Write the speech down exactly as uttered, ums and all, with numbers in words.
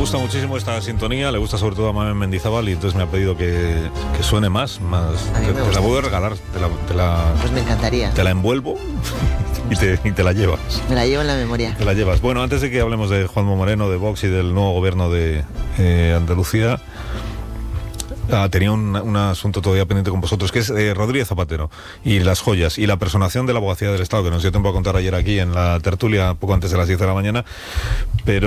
gusta muchísimo esta sintonía, le gusta sobre todo a Mamen Mendizábal y entonces me ha pedido que, que suene más, más. A mí me te, te gusta. la voy a regalar, te la, te la, Pues me encantaría. te la envuelvo y te, y te la llevas. Me la llevo en la memoria. Te la llevas. Bueno, antes de que hablemos de Juanma Moreno, de Vox y del nuevo gobierno de eh, Andalucía, ah, tenía un, un asunto todavía pendiente con vosotros, que es eh, Rodríguez Zapatero y las joyas y la personación de la abogacía del Estado, que nos dio tiempo a contar ayer aquí en la tertulia, poco antes de las diez de la mañana, pero